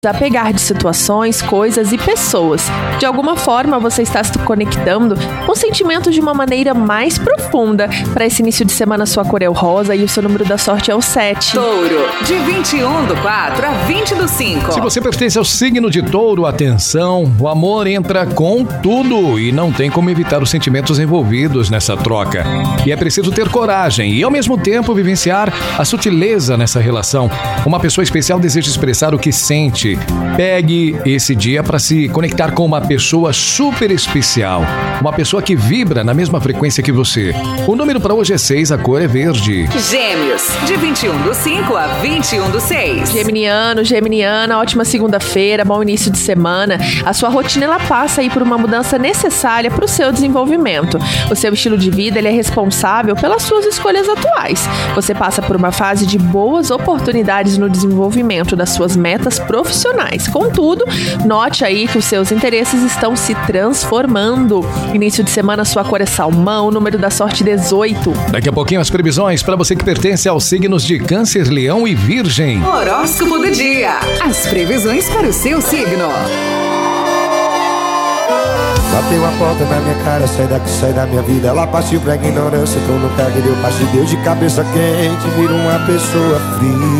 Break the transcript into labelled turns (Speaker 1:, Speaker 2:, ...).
Speaker 1: desapegar de situações, coisas e pessoas. De alguma forma, você está se conectando com sentimentos de uma maneira mais profunda. Para esse início de semana, sua cor é o rosa e o seu número da sorte é o 7.
Speaker 2: Touro, de 21/4 a 20/5.
Speaker 3: Se você pertence ao signo de Touro, atenção, o amor entra com tudo e não tem como evitar os sentimentos envolvidos nessa troca. E é preciso ter coragem e, ao mesmo tempo, vivenciar a sutileza nessa relação. Uma pessoa especial deseja expressar o que sente. Pegue esse dia para se conectar com uma pessoa super especial. Uma pessoa que vibra na mesma frequência que você. O número para hoje é 6, a cor é verde.
Speaker 2: Gêmeos, de 21/5 a 21/6.
Speaker 1: Geminiana, ótima segunda-feira, bom início de semana. A sua rotina ela passa aí por uma mudança necessária para o seu desenvolvimento. O seu estilo de vida ele é responsável pelas suas escolhas atuais. Você passa por uma fase de boas oportunidades no desenvolvimento das suas metas profissionais. Contudo, note aí que os seus interesses estão se transformando. Início de semana, sua cor é salmão, número da sorte 18.
Speaker 3: Daqui a pouquinho as previsões para você que pertence aos signos de Câncer, Leão e Virgem.
Speaker 2: Horóscopo do dia. As previsões para o seu signo.
Speaker 4: Bateu a porta na minha cara, sai daqui, sai da minha vida. Ela partiu pra ignorância, então não pega, deu parte de Deus de cabeça quente, vira uma pessoa fria.